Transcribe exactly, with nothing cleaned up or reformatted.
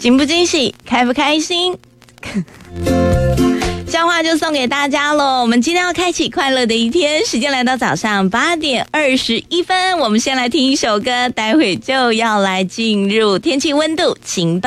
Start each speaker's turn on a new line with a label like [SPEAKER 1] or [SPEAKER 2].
[SPEAKER 1] 惊不惊喜，开不开心？笑话就送给大家喽！我们今天要开启快乐的一天，时间来到早上八点二十一分，我们先来听一首歌，待会就要来进入天气温度情报。